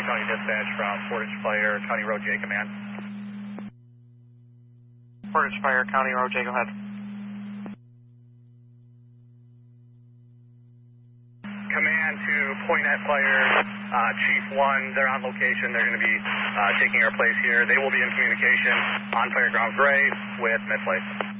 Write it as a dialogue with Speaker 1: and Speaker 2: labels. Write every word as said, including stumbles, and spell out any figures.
Speaker 1: County Dispatch from Portage Fire, County Road J, command.
Speaker 2: Portage Fire, County Road J, go ahead.
Speaker 1: Command to Poinet Fire, uh, Chief one, they're on location. They're going to be uh, taking our place here. They will be in communication on Fireground Gray with Midway.